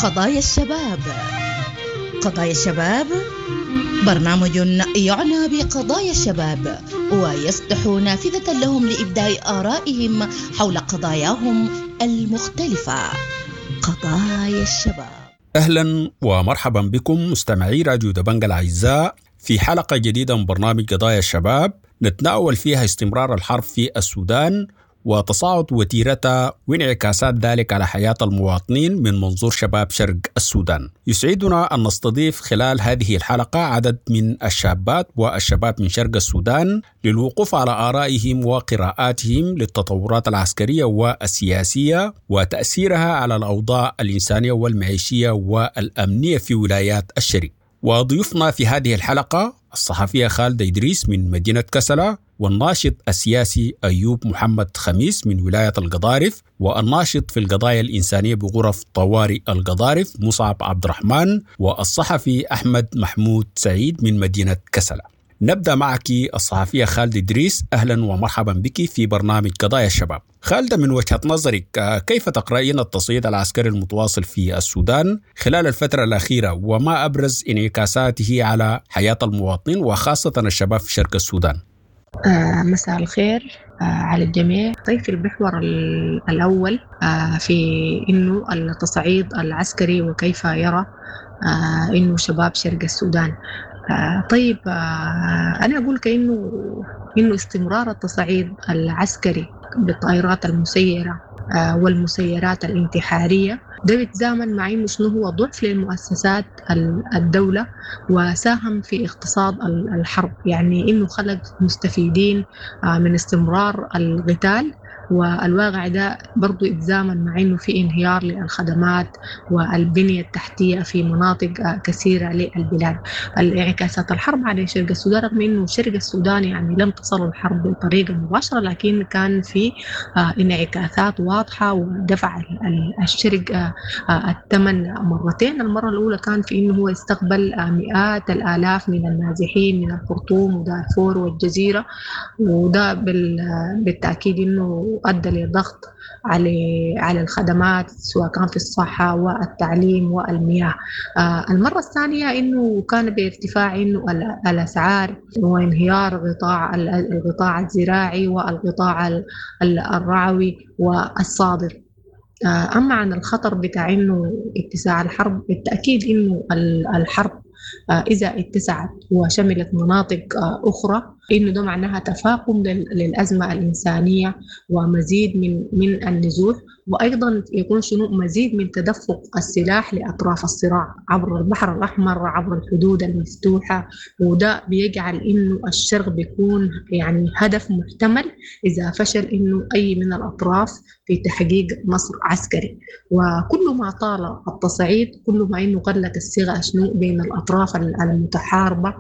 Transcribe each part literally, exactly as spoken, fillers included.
قضايا الشباب. قضايا الشباب برنامج يعنى بقضايا الشباب ويصلح نافذة لهم لإبداء آرائهم حول قضاياهم المختلفة. قضايا الشباب. أهلا ومرحبا بكم مستمعي راديو دبنج الأعزاء في حلقة جديدة من برنامج قضايا الشباب نتناول فيها استمرار الحرب في السودان وتصاعد وتيرتها وانعكاسات ذلك على حياة المواطنين من منظور شباب شرق السودان. يسعدنا أن نستضيف خلال هذه الحلقة عدد من الشابات والشباب من شرق السودان للوقوف على آرائهم وقراءاتهم للتطورات العسكرية والسياسية وتأثيرها على الأوضاع الإنسانية والمعيشية والأمنية في ولايات الشرق. وضيوفنا في هذه الحلقة الصحفية خالدة إدريس من مدينة كسلا، والناشط السياسي أيوب محمد خميس من ولاية القضارف، والناشط في القضايا الإنسانية بغرف طوارئ القضارف مصعب عبد الرحمن، والصحفي أحمد محمود سعيد من مدينة كسلا. نبدأ معك الصحفية خالدة إدريس، أهلا ومرحبا بك في برنامج قضايا الشباب. خالدة، من وجهة نظرك كيف تقرأين التصعيد العسكري المتواصل في السودان خلال الفترة الأخيرة وما أبرز انعكاساته على حياة المواطنين وخاصة الشباب في شرق السودان؟ آه مساء الخير آه على الجميع. طيب، في المحور الأول آه في إنه التصعيد العسكري وكيف يرى آه إنه شباب شرق السودان. آه طيب آه أنا أقول كأنه إنه استمرار التصعيد العسكري بالطائرات المسيرة آه والمسيرات الانتحارية ده بيتزامن مع إنه شنو هو ضعف للمؤسسات الدولة وساهم في اقتصاد الحرب، يعني إنه خلق مستفيدين آه من استمرار القتال، والواقع ده برضو يتزامن مع إنه في انهيار للخدمات والبنية التحتية في مناطق كثيرة للبلاد. الانعكاسات الحرب على شرق السودان، رغم إنه شرق السودان يعني لم تصل الحرب بطريقة مباشرة، لكن كان في انعكاسات واضحة ودفع الشرق الثمن مرتين. المرة الأولى كان في إنه هو يستقبل مئات الآلاف من النازحين من الخرطوم ودارفور والجزيرة، وده بالتأكيد إنه أدى لضغط على على الخدمات سواء كان في الصحة والتعليم والمياه. آه المرة الثانية إنه كان بارتفاع إنه الأسعار وانهيار قطاع القطاع الزراعي والقطاع الرعوي والصادر. آه أما عن الخطر بتاع إنه اتساع الحرب، بالتأكيد إنه الحرب آه إذا اتسعت وشملت مناطق آه أخرى، إنه ده معناها تفاقم للأزمة الإنسانية ومزيد من من النزوح، وأيضا يكون شنو مزيد من تدفق السلاح لأطراف الصراع عبر البحر الأحمر عبر الحدود المفتوحة، وده بيجعل إنه الشرق بيكون يعني هدف محتمل إذا فشل إنه أي من الأطراف في تحقيق نصر عسكري. وكل ما طال التصعيد كل ما إنه قلت الصيغة شنو بين الأطراف المتحاربة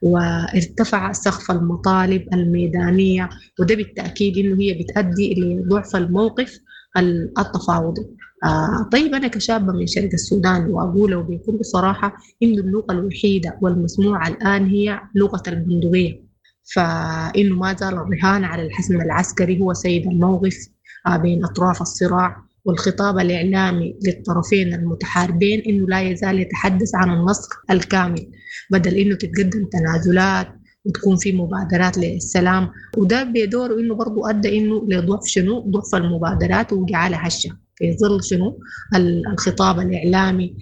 وارتفع سقف المطالب الميدانية، وده بالتأكيد إنه هي بتؤدي لضعف الموقف التفاوضي. آه طيب، أنا كشابة من شرق السودان وأقوله بكل صراحة إنه اللغة الوحيدة والمسموعة الآن هي لغة البندقية، فإنه ما زال الرهان على الحسم العسكري هو سيد الموقف آه بين أطراف الصراع، والخطاب الإعلامي للطرفين المتحاربين إنه لا يزال يتحدث عن النصر الكامل بدل إنه تتقدم تنازلات وتكون في مبادرات للسلام. وده بيدور إنه برضو أدى إنه لضعف شنو ضعف المبادرات وجعلها هشة في ظل شنو الخطاب الإعلامي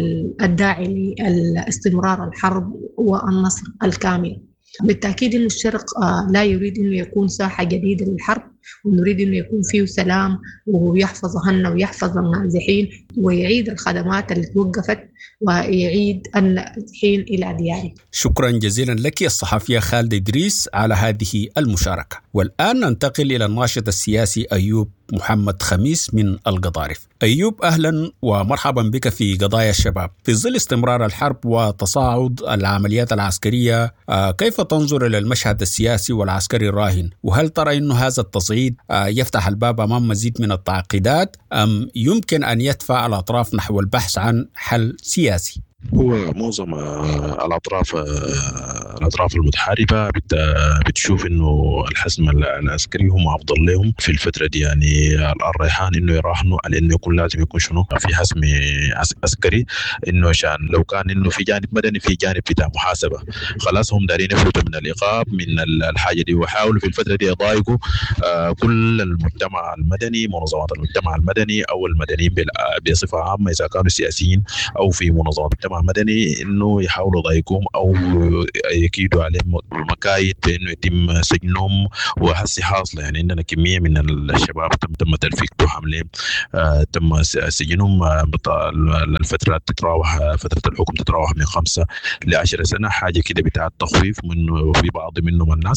الداعي لاستمرار الحرب والنصر الكامل. بالتأكيد إنه الشرق لا يريد إنه يكون ساحة جديدة للحرب، ونريد إنه يكون فيه سلام ويحفظ أهلنا ويحفظ النازحين ويعيد الخدمات اللي توقفت ويعيد النازحين إلى ديارهم. شكرا جزيلا لك الصحفية خالدة إدريس على هذه المشاركة. والآن ننتقل إلى الناشط السياسي أيوب محمد خميس من القضارف. أيوب، أهلا ومرحبا بك في قضايا الشباب. في ظل استمرار الحرب وتصاعد العمليات العسكرية، كيف تنظر إلى المشهد السياسي والعسكري الراهن؟ وهل ترى أن هذا التصعيد يفتح الباب أمام مزيد من التعقيدات أم يمكن أن يدفع الأطراف نحو البحث عن حل سياسي؟ هو معظم آه، الأطراف آه، الأطراف المتحاربة بت- بتشوف إنه الحزم ال- العسكري هم أفضل لهم في الفترة دي. يعني الريحان إنه يراهنوا على إنه يكون لازم يكون شنو في حزم عس- عسكري، إنه عشان لو كان إنه في جانب مدني في جانب بتاع محاسبة، خلاص هم دارين يفلتوا من الإيقاف من ال- الحاجة دي، وحاولوا في الفترة دي يضايقوا آه، كل المجتمع المدني، منظمات المجتمع المدني أو المدنيين بال- بصفة عامة، إذا كانوا سياسيين او في منظمات مجتمع مدني، انه يحاولوا يضايقوهم او يكيدوا عليهم مكايد بانه يتم سجنهم. وهسي حاصله يعني عندنا كميه من الشباب تم تم تلفيقته حملهم، آه تم س- سجنهم. آه بط- الفتره تتراوح فتره الحكم تتراوح من خمسه لعشر سنه، حاجه كده بتاع التخويف منه. في بعض منهم الناس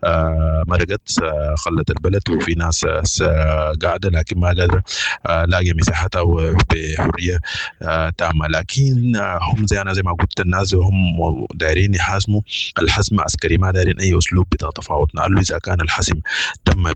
آه مرقت، آه خلت البلد، وفي ناس آه قاعده لكن ما قادره آه لاقي مساحتها بحريه آه تامه. لكن آه هم زي انا زي ما قلت، الناس هم دايرين يحاسموا الحسم عسكري، ما دايرين اي اسلوب بتاع تفاوض. قالوا اذا كان الحسم تم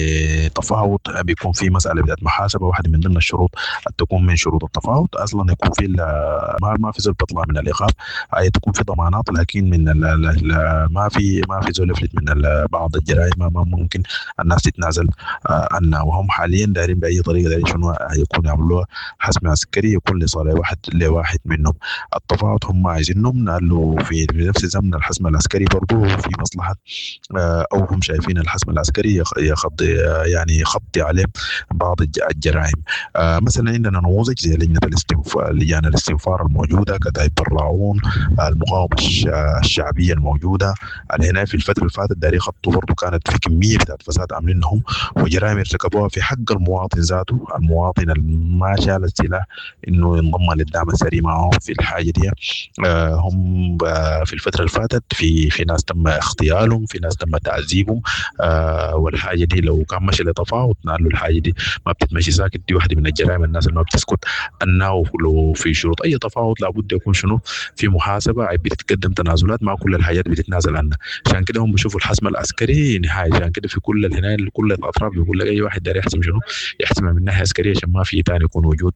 بتفاوض بيكون في مساله بتاعت محاسبه، واحده من ضمن الشروط أن تكون من شروط التفاوض اصلا يكون في ال- ما ما في زول بيطلع من الايقاف، هي تكون في ضمانات، لكن من ال ال ما في ما في زول يفلت من ال- بعض الجرائم ما ما ممكن الناس تتنازل آه، عنها. وهم حاليا دايرين باي طريقه دايرين شنو يكون يعملوها حسم عسكري يكون لصالح واحد لواحد منهم. التفاوض هم عايزينهم نقلوا في نفس زمن الحسم العسكري برضه في مصلحه آه، او هم شايفين الحسم العسكري يخ- يخضي آه، يعني يخطي عليه بعض الج- الجرائم. آه، مثلا عندنا نموذج زي لجنه الاستنفار، لجان الاستنفار الموجوده، كتائب برلاعون، آه، المقاومه الش- الشعبيه الموجوده. هنا في الفتره اللي فاتت داري خطوا برضه كانت في كميه بتاعت فساد عاملينهم وجرائم ارتكبوها في حق المواطن ذاته، المواطن اللي ما شال السلاح انه ينضم للدعم السري معهم في الحاجه دي. آه، هم آه، في الفتره اللي فاتت في في ناس تم اغتيالهم، في ناس تم تعذيبهم. آه، والحاجه دي لو كان مشي لتفاوض نقول الحاجه دي ما بتتمشي ساكت. دي واحده من الجرائم الناس اللي ما بتسكت انه لو في شروط اي تفاوض لابد يكون شنو في محاسبه، بتتقدم تنازلات، ما كل الحاجات بتتنازل عنها. عشان كده هم بيشوفوا الحسم العسكري نهايه. عشان كده في كل الهنا كل الاطراف بيقول لك اي واحد داير يحسم شنو يحسمها من ناحيه عسكريه، عشان ما في ثاني يكون وجود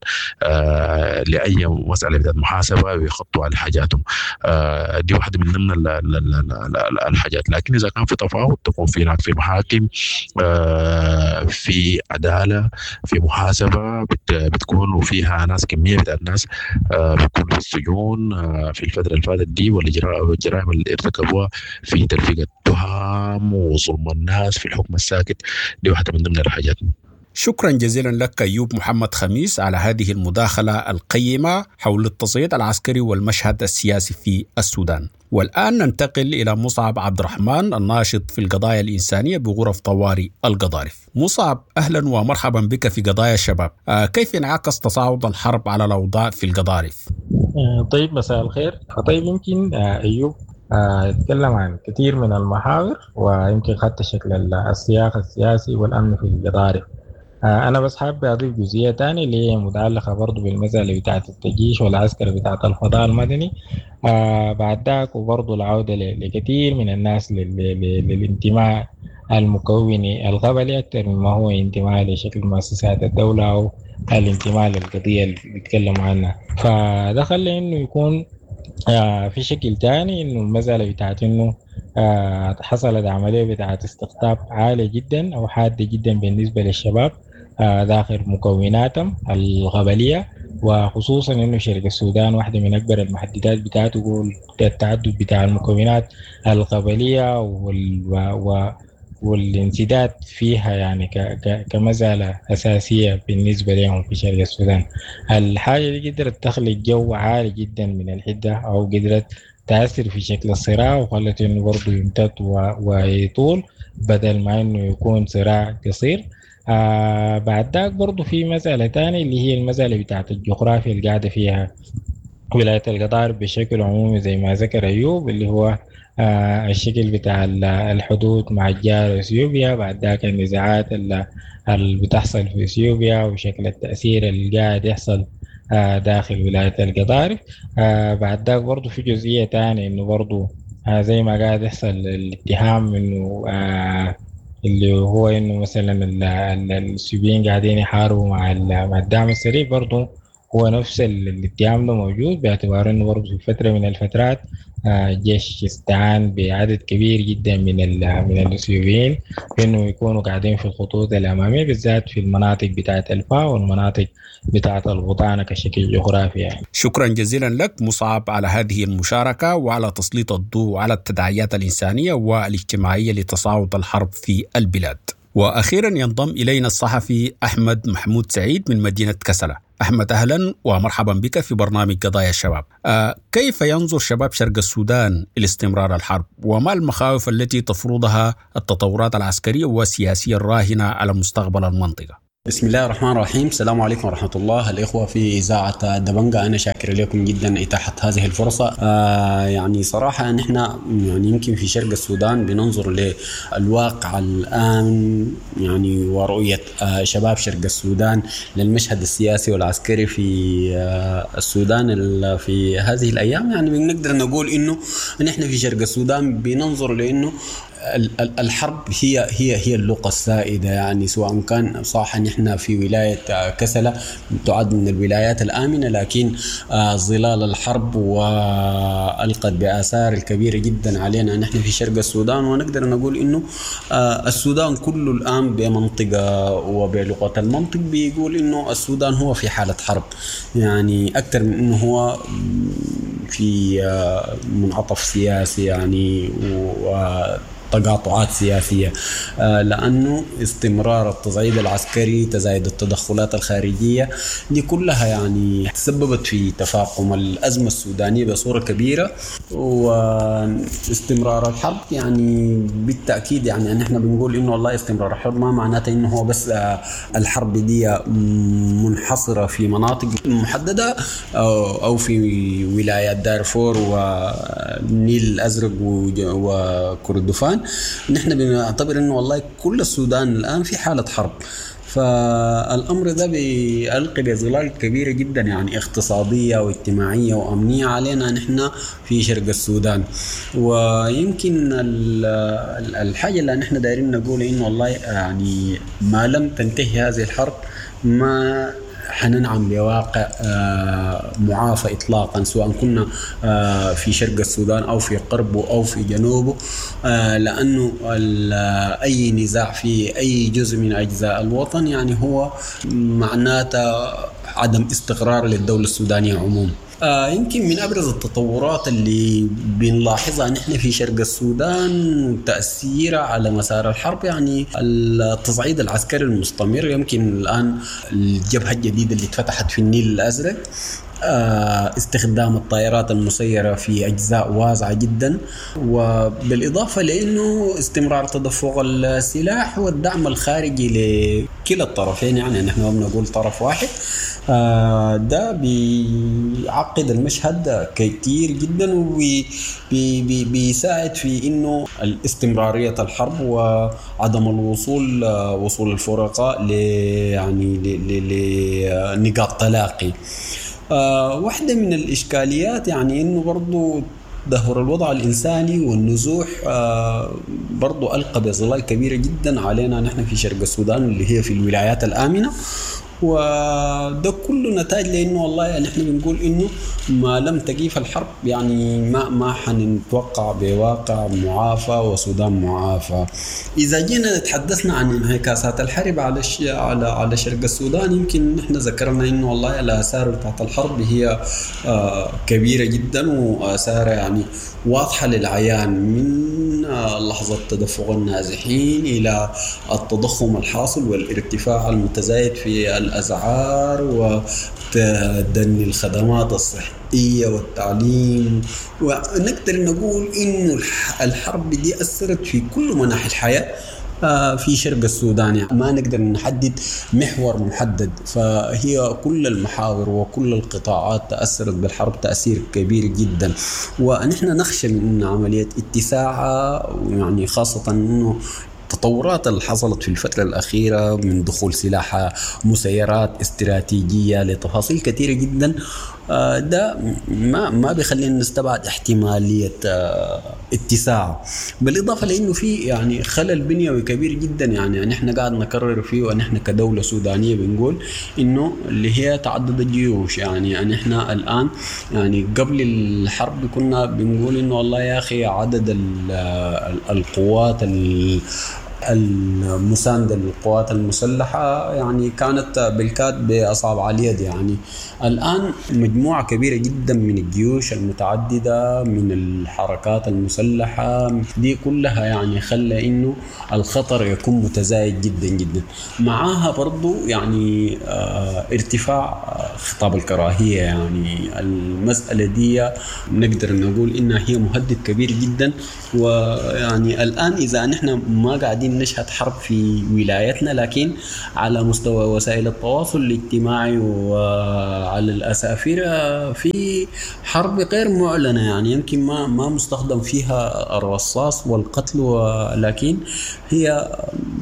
آه لاي مساله بتاعت محاسبه ويخطوا على حاجاتهم. آه دي واحده من ضمن ال- ال- ال- ال- الحاجات. لكن اذا كان في تفاوض تكون في هناك في محاكم، آه في عداله، في محاسبه بت بتكون وفيها ناس، كميه بتاعت ناس آه بتكون في السجون آه في الفتره اللي فاتت دي، والجرائم اللي ارتكبوها في تلفيق التهم وظلم الناس في الحكم الساكت. دي واحده من ضمن الحاجات. شكرا جزيلا لك أيوب محمد خميس على هذه المداخلة القيمة حول التصعيد العسكري والمشهد السياسي في السودان. والآن ننتقل إلى مصعب عبد الرحمن الناشط في القضايا الإنسانية بغرف طوارئ القضارف. مصعب، أهلا ومرحبا بك في قضايا الشباب. آه كيف انعكس تصاعد الحرب على الأوضاع في القضارف؟ آه، طيب، مساء الخير. طيب، يمكن آه، أيوب آه، يتكلم عن كثير من المحاور، ويمكن حتى شكل ال- السياق السياسي والأمن في القضارف. آه، أنا بس حابب أضيف جزئية تانية اللي هي متعلقة برضو بالمسألة بتاعة التجيش والعسكر بتاعة الفضاء المدني. آه، بعد ذاك وبرضو العودة ل- لكثير من الناس لل- لل- للانتماء المكوني القبلي أكثر مما هو انتماء لشكل مؤسسات الدولة أو الانتماء للقضية اللي بيتكلموا عنها. فده خلى إنه يكون آه في شكل تاني إنه المسألة بتاعت إنه آه حصلت عملية بتاعت استقطاب عالية جدا أو حادة جدا بالنسبة للشباب آه داخل مكوناتهم القبلية. وخصوصا إنه شرق السودان واحدة من أكبر المحددات بتاعته هو التعدد بتاع المكونات القبلية وال و والانسداد فيها يعني ك ك كمسألة أساسية بالنسبة لهم في شرق السودان. الحاجة دي قدرت تخلق جو عالي جدا من الحدة أو قدرت تأثر في شكل الصراع، وخلت إنه برضه يمتد و- ويطول بدل ما إنه يكون صراع قصير. آه بعد ذاك برضه في مسألة تانية اللي هي المسألة بتاعت الجغرافيا اللي قاعدة فيها ولاية القطار بشكل عمومي زي ما ذكر أيوب، اللي هو آه الشكل بتاع ال- الحدود مع الجار اثيوبيا. بعد ذاك النزاعات ال- اللي بتحصل في اثيوبيا وشكل التأثير اللي قاعد يحصل آه داخل ولاية القطار. آه بعد ذاك برضو في جزئية تانية إنه برضو آه زي ما قاعد يحصل الاتهام إنه آه اللي هو إنه مثلا ال- ال- السوريين قاعدين يحاربوا مع ال- مع الدعم السريع. برضو هو نفس الاتهام ده موجود، باعتبار انه برضه في فتره من الفترات الجيش استعان بعدد كبير جدا من من الاثيوبيين بانه يكونوا قاعدين في الخطوط الاماميه، بالذات في المناطق بتاعه الفا والمناطق بتاعه البطانه كشكل جغرافي يعني. شكرا جزيلا لك مصعب على هذه المشاركه وعلى تسليط الضوء على التداعيات الانسانيه والاجتماعيه لتصاعد الحرب في البلاد. واخيرا ينضم الينا الصحفي احمد محمود سعيد من مدينه كسلة. أحمد أهلا ومرحبا بك في برنامج قضايا الشباب. آه كيف ينظر شباب شرق السودان لاستمرار الحرب، وما المخاوف التي تفرضها التطورات العسكرية والسياسية الراهنة على مستقبل المنطقة؟ بسم الله الرحمن الرحيم. السلام عليكم ورحمة الله. الإخوة في إذاعة دبنجة، أنا شاكر لكم جدا إتاحة هذه الفرصة. آه يعني صراحة نحن يعني يمكن في شرق السودان بننظر للواقع الآن يعني ورؤية آه شباب شرق السودان للمشهد السياسي والعسكري في آه السودان في هذه الأيام. يعني بنقدر نقول إنه نحن في شرق السودان بننظر لأنه الحرب هي هي هي اللغة السائدة، يعني سواء كان صح نحن في ولاية كسلة تعد من الولايات الآمنة، لكن ظلال الحرب وألقت بآثار الكبيرة جدا علينا نحن في شرق السودان. ونقدر نقول إنه السودان كله الآن بمنطقة وبلغة المنطق بيقول إنه السودان هو في حالة حرب، يعني أكثر من إنه هو في منعطف سياسي يعني و تقاطعات سياسية، لأنه استمرار التصعيد العسكري تزايد التدخلات الخارجية دي كلها يعني تسببت في تفاقم الأزمة السودانية بصورة كبيرة. واستمرار الحرب يعني بالتأكيد يعني نحن بنقول إنه والله استمرار الحرب ما معناته إنه هو بس الحرب دي منحصرة في مناطق محددة أو في ولايات دارفور والنيل الأزرق وكردفان. نحن بنعتبر انه والله كل السودان الان في حاله حرب، فالامر ده بيلقي بظلال كبيره جدا يعني اقتصاديه واجتماعيه وامنيه علينا نحن في شرق السودان. ويمكن الحاجه اللي نحن دايرين نقول انه والله يعني ما لم تنتهي هذه الحرب ما حننعم بواقع معافى إطلاقا، سواء كنا في شرق السودان أو في قربه أو في جنوبه، لأنه أي نزاع في أي جزء من أجزاء الوطن يعني هو معناته عدم استقرار للدولة السودانية عموما. آه يمكن من أبرز التطورات اللي بنلاحظها نحن في شرق السودان تأثيرها على مسار الحرب يعني التصعيد العسكري المستمر. يمكن الآن الجبهة الجديدة اللي اتفتحت في النيل الأزرق، آه استخدام الطائرات المسيرة في أجزاء واسعة جدا، وبالإضافة لأنه استمرار تدفق السلاح والدعم الخارجي لكلا الطرفين، يعني نحن ما بنقول طرف واحد. آه ده بيعقد المشهد كتير جدا وبيساعد في انه الاستمرارية الحرب وعدم الوصول وصول الفرقاء ل يعني لنقاط تلاقي. آه واحدة من الإشكاليات يعني انه برضو تدهور الوضع الإنساني والنزوح آه برضو ألقى بظلال كبيرة جدا علينا نحن في شرق السودان اللي هي في الولايات الآمنة. وده كله نتاج لانه والله يعني احنا بنقول انه ما لم تقيف الحرب يعني ما ما حنتوقع بواقع معافى وسودان معافى. اذا جينا تحدثنا عن انعكاسات الحرب على على على شرق السودان، يمكن نحن ذكرنا انه والله الاثار بتاعت الحرب هي آه كبيره جدا واثار يعني واضحه للعيان، من لحظه تدفق النازحين الى التضخم الحاصل والارتفاع المتزايد في الأسعار وتدني الخدمات الصحية والتعليم. ونقدر نقول إنه الحرب دي أثرت في كل مناحي الحياة في شرق السودان، يعني ما نقدر نحدد محور محدد، فهي كل المحاور وكل القطاعات تأثرت بالحرب تأثير كبير جدا. ونحن نخشى من عملية اتساعها، يعني خاصة إنه التطورات اللي حصلت في الفترة الأخيرة من دخول سلاح مسيرات استراتيجية لتفاصيل كثيرة جدا، ده ما ما بيخلينا نستبعد احتمالية اتساع، بالإضافة لأنه في يعني خلل بنيوي كبير جدا. يعني يعني احنا قاعد نكرر فيه، وان احنا كدولة سودانية بنقول انه اللي هي تعدد الجيوش. يعني يعني احنا الآن يعني قبل الحرب كنا بنقول انه والله يا اخي عدد القوات المساندة للقوات المسلحة يعني كانت بالكاد بأصابع اليد. يعني الآن مجموعة كبيرة جدا من الجيوش المتعددة من الحركات المسلحة دي كلها يعني خلى إنه الخطر يكون متزايد جدا جدا. معاها برضو يعني اه ارتفاع خطاب الكراهية. يعني المسألة دي نقدر نقول إنها هي مهدد كبير جدا. ويعني الآن إذا نحن ما قاعدين نشهد حرب في ولايتنا، لكن على مستوى وسائل التواصل الاجتماعي وعلى الأسافر في حرب غير معلنة، يعني يمكن ما ما مستخدم فيها الرصاص والقتل، ولكن هي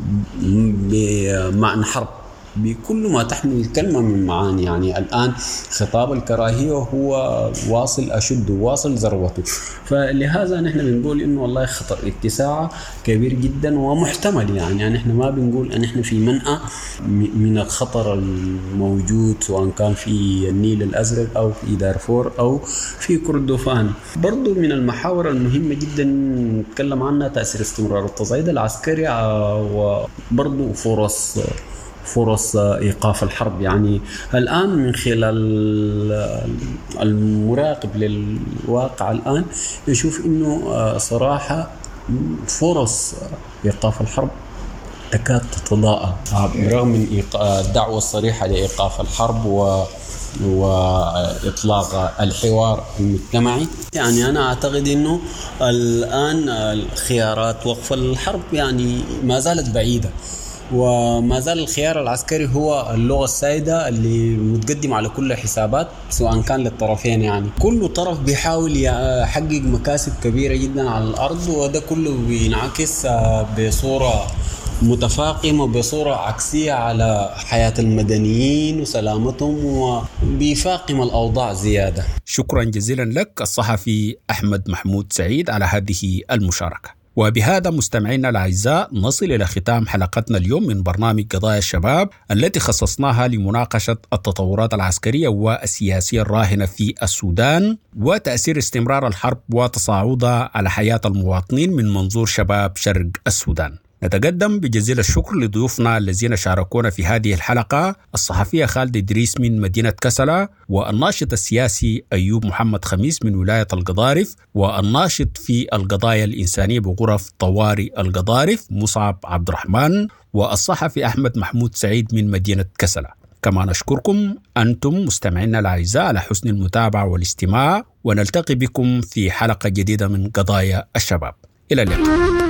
بمعنى حرب بكل ما تحمل الكلمة من معاني. يعني الآن خطاب الكراهية هو واصل أشد واصل ذروته، فلهذا نحن بنقول إنه والله خطر اتساع كبير جدا ومحتمل. يعني يعني إحنا ما بنقول أن إحنا في منأى من الخطر الموجود، سواء كان في النيل الأزرق أو في دارفور أو في كردفان. برضو من المحاور المهمة جدا نتكلم عنها تأثير استمرار التصعيد العسكري وبرضو فرص فرص إيقاف الحرب. يعني الآن من خلال المراقب للواقع الآن يشوف إنه صراحة فرص إيقاف الحرب تكاد تتضاءل برغم من الدعوة الصريحة لإيقاف الحرب و وإطلاق الحوار المجتمعي. يعني أنا أعتقد أنه الآن الخيارات وقف الحرب يعني ما زالت بعيدة، وما زال الخيار العسكري هو اللغة السائدة اللي متقدم على كل حسابات سواء كان للطرفين. يعني كل طرف بيحاول يحقق مكاسب كبيرة جدا على الأرض، وده كله بينعكس بصورة متفاقمة بصورة عكسية على حياة المدنيين وسلامتهم، وبيفاقم الأوضاع زيادة. شكرا جزيلا لك الصحفي أحمد محمود سعيد على هذه المشاركة. وبهذا مستمعينا الأعزاء نصل إلى ختام حلقتنا اليوم من برنامج قضايا الشباب التي خصصناها لمناقشة التطورات العسكرية والسياسية الراهنة في السودان وتأثير استمرار الحرب وتصاعدها على حياة المواطنين من منظور شباب شرق السودان. نتقدم بجزيل الشكر لضيوفنا الذين شاركونا في هذه الحلقة: الصحفية خالد إدريس من مدينة كسلا، والناشط السياسي أيوب محمد خميس من ولاية القضارف، والناشط في القضايا الإنسانية بغرف طوارئ القضارف مصعب عبد الرحمن، والصحفي أحمد محمود سعيد من مدينة كسلا. كما نشكركم أنتم مستمعينا الأعزاء على حسن المتابعة والاستماع، ونلتقي بكم في حلقة جديدة من قضايا الشباب. إلى اللقاء.